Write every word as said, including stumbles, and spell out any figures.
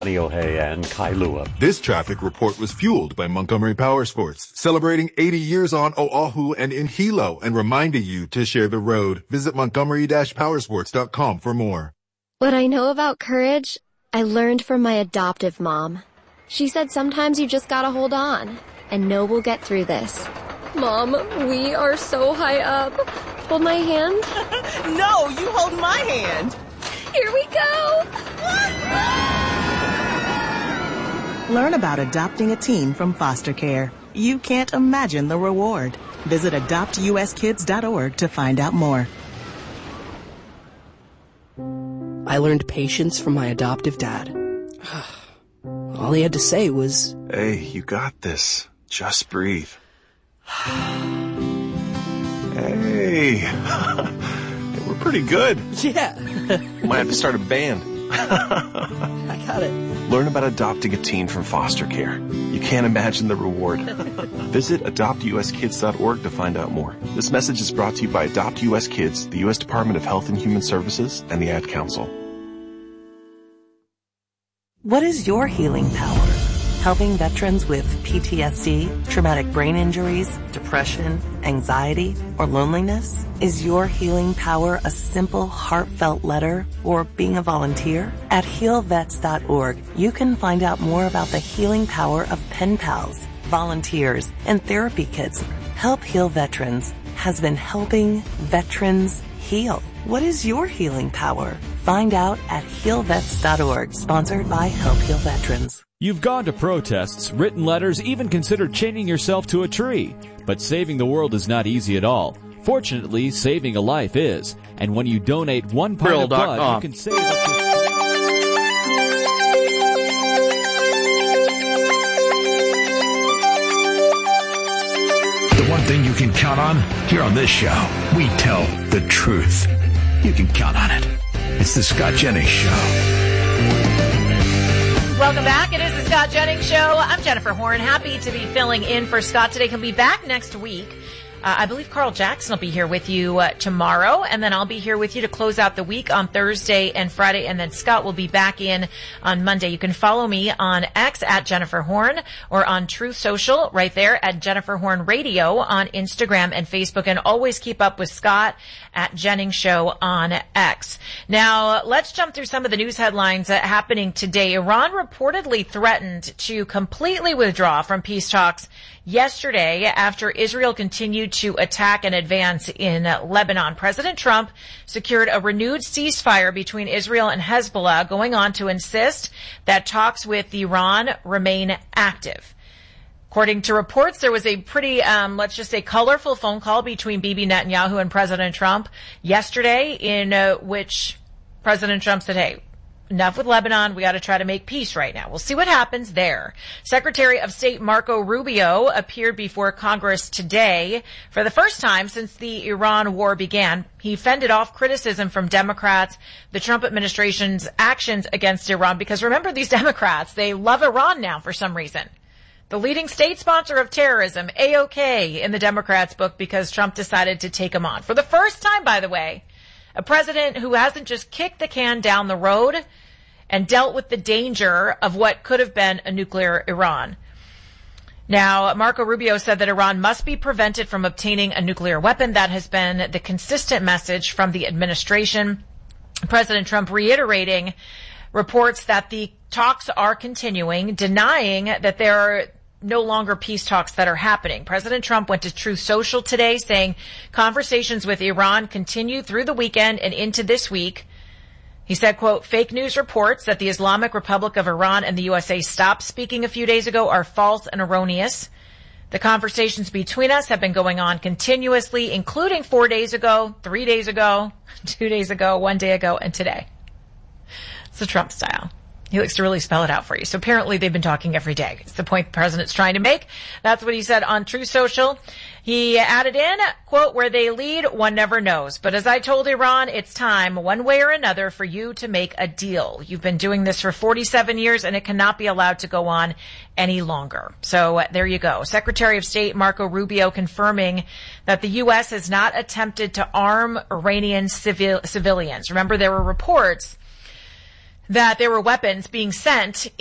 Kaneohe and Kailua. This traffic report was fueled by Montgomery Power Sports, celebrating eighty years on Oahu and in Hilo and reminding you to share the road. Visit montgomery dash powersports dot com for more. What I know about courage, I learned from my adoptive mom. She said sometimes you just gotta hold on and know we'll get through this. Mom, we are so high up. Hold my hand. No, you hold my hand. Here we go. Learn about adopting a teen from foster care. You can't imagine the reward. Visit adopt u s kids dot org to find out more. I learned patience from my adoptive dad. All he had to say was, "Hey, you got this. Just breathe." Hey, we're pretty good. Yeah. Might have to start a band. I got it. Learn about adopting a teen from foster care. You can't imagine the reward. Visit adopt u s kids dot org to find out more. This message is brought to you by Adopt U S Kids, the U S Department of Health and Human Services, and the Ad Council. What is your healing power? Helping veterans with P T S D, traumatic brain injuries, depression, anxiety, or loneliness? Is your healing power a simple, heartfelt letter or being a volunteer? At heal vets dot org, you can find out more about the healing power of pen pals, volunteers, and therapy kits. Help Heal Veterans has been helping veterans heal. What is your healing power? Find out at heal vets dot org, sponsored by Help Heal Veterans. You've gone to protests, written letters, even considered chaining yourself to a tree. But saving the world is not easy at all. Fortunately, saving a life is. And when you donate one pint of blood, you can save up to... The one thing you can count on, here on this show, we tell the truth. You can count on it. It's the Scott Jennings Show. Welcome back. It is the Scott Jennings Show. I'm Jennifer Horn. Happy to be filling in for Scott today. He'll be back next week. Uh, I believe Carl Jackson will be here with you uh, tomorrow, and then I'll be here with you to close out the week on Thursday and Friday, and then Scott will be back in on Monday. You can follow me on X at Jennifer Horn or on Truth Social right there at Jennifer Horn Radio on Instagram and Facebook, and always keep up with Scott at Jennings Show on X. Now, let's jump through some of the news headlines uh, happening today. Iran reportedly threatened to completely withdraw from peace talks yesterday after Israel continued to attack and advance in Lebanon. President Trump secured a renewed ceasefire between Israel and Hezbollah, going on to insist that talks with Iran remain active. According to reports, there was a pretty, um, let's just say, colorful phone call between Bibi Netanyahu and President Trump yesterday, in uh, which President Trump said, hey, enough with Lebanon. We got to try to make peace right now. We'll see what happens there. Secretary of State Marco Rubio appeared before Congress today for the first time since the Iran war began. He fended off criticism from Democrats, the Trump administration's actions against Iran, because remember, these Democrats, they love Iran now for some reason. The leading state sponsor of terrorism, A O K, in the Democrats' book, because Trump decided to take him on. For the first time, by the way, a president who hasn't just kicked the can down the road and dealt with the danger of what could have been a nuclear Iran. Now, Marco Rubio said that Iran must be prevented from obtaining a nuclear weapon. That has been the consistent message from the administration. President Trump reiterating reports that the talks are continuing, denying that there are no longer peace talks that are happening. President Trump went to Truth Social today saying conversations with Iran continue through the weekend and into this week. He said, quote, fake news reports that the Islamic Republic of Iran and the U S A stopped speaking a few days ago are false and erroneous. The conversations between us have been going on continuously, including four days ago, three days ago, two days ago, one day ago, and today. It's the Trump style. He likes to really spell it out for you. So apparently they've been talking every day. It's the point the president's trying to make. That's what he said on Truth Social. He added in, quote, where they lead, one never knows. But as I told Iran, it's time, one way or another, for you to make a deal. You've been doing this for forty-seven years, and it cannot be allowed to go on any longer. So uh, there you go. Secretary of State Marco Rubio confirming that the U S has not attempted to arm Iranian civil- civilians. Remember, there were reports that there were weapons being sent